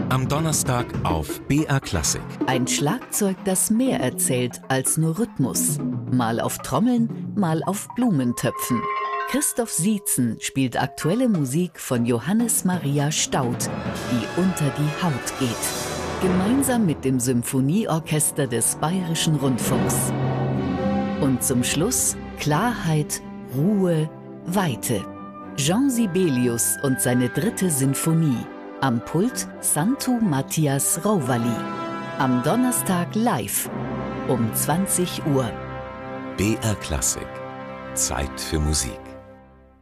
Am Donnerstag auf BR Klassik. Ein Schlagzeug, das mehr erzählt als nur Rhythmus. Mal auf Trommeln, mal auf Blumentöpfen. Christoph Sietzen spielt aktuelle Musik von Johannes Maria Staudt, die unter die Haut geht. Gemeinsam mit dem Symphonieorchester des Bayerischen Rundfunks. Und zum Schluss Klarheit, Ruhe, Weite. Jean Sibelius und seine 3. Sinfonie. Am Pult Santu Matthias Rovali. Am Donnerstag live um 20 Uhr. BR Klassik. Zeit für Musik.